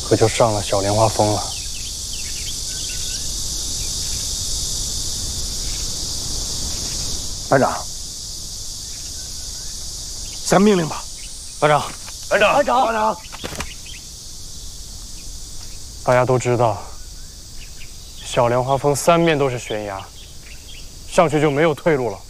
可就上了小莲花峰了。 班长，下命令吧。 班长， 班长，班长，班长。 大家都知道，小莲花峰三面都是悬崖，上去就没有退路了。